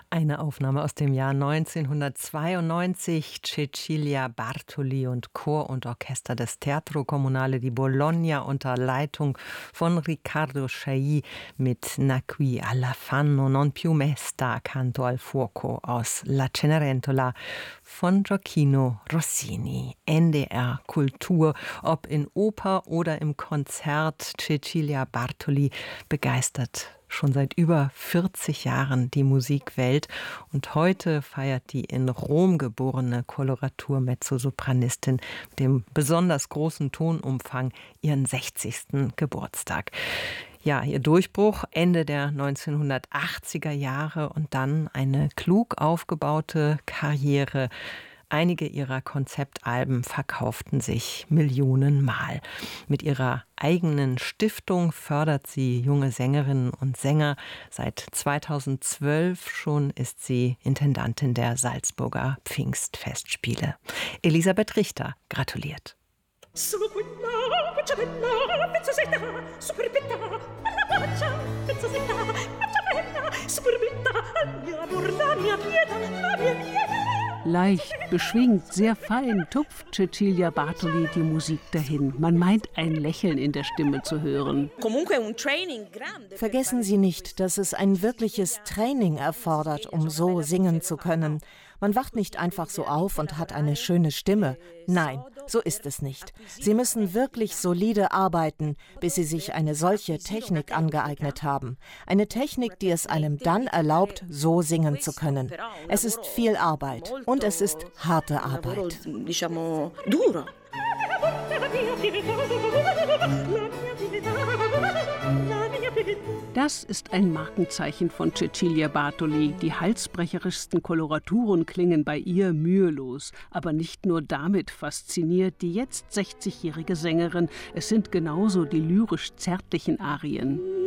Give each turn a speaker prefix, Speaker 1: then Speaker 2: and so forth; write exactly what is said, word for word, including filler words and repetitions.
Speaker 1: Eine Aufnahme aus dem Jahr neunzehnhundertzweiundneunzig. Cecilia Bartoli und Chor und Orchester des Teatro Comunale di Bologna unter Leitung von Riccardo Chailly mit Na qui alla fanno non più mesta accanto al fuoco aus La Cenerentola von Gioachino Rossini. N D R Kultur, ob in Oper oder im Konzert. Cecilia Bartoli begeistert schon seit über vierzig Jahren die Musikwelt. Und heute feiert die in Rom geborene Koloratur-Mezzosopranistin mit dem besonders großen Tonumfang ihren sechzigsten Geburtstag. Ja, ihr Durchbruch Ende der neunzehnhundertachtziger Jahre und dann eine klug aufgebaute Karriere. Einige ihrer Konzeptalben verkauften sich Millionenmal. Mit ihrer eigenen Stiftung fördert sie junge Sängerinnen und Sänger. Seit zweitausendzwölf schon ist sie Intendantin der Salzburger Pfingstfestspiele. Elisabeth Richter gratuliert.
Speaker 2: Leicht, beschwingt, sehr fein tupft Cecilia Bartoli die Musik dahin. Man meint, ein Lächeln in der Stimme zu hören.
Speaker 3: Vergessen Sie nicht, dass es ein wirkliches Training erfordert, um so singen zu können. Man wacht nicht einfach so auf und hat eine schöne Stimme. Nein, so ist es nicht. Sie müssen wirklich solide arbeiten, bis Sie sich eine solche Technik angeeignet haben. Eine Technik, die es einem dann erlaubt, so singen zu können. Es ist viel Arbeit und es ist harte Arbeit.
Speaker 2: Das ist ein Markenzeichen von Cecilia Bartoli. Die halsbrecherischsten Koloraturen klingen bei ihr mühelos. Aber nicht nur damit fasziniert die jetzt sechzigjährige Sängerin. Es sind genauso die lyrisch zärtlichen Arien.